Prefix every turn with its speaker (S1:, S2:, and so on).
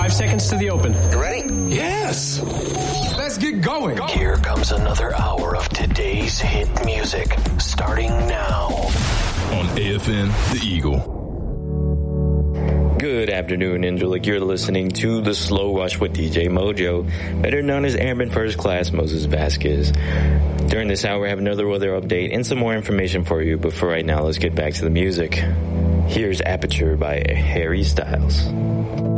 S1: 5 seconds to the open.
S2: You ready?
S3: Yes. Let's get going.
S4: Here comes another hour of today's hit music, starting now.
S3: On AFN, The Eagle.
S5: Good afternoon, Angelic. You're listening to The Slow Rush with DJ Mojo, better known as Airman First Class Moses Vasquez. During this hour, I have another weather update and some more information for you, but for right now, let's get back to the music. Here's Aperture by Harry Styles.